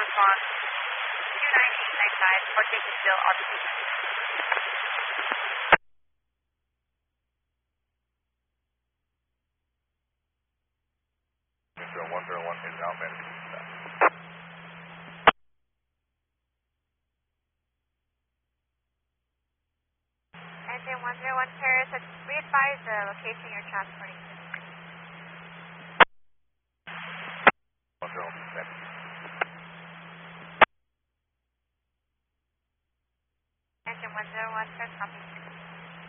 response 29895, location still RPT. Control 101 is now managed. Engine 101 Paris, we advise the location you're transporting to. 101. Engine 101 Paris, copy.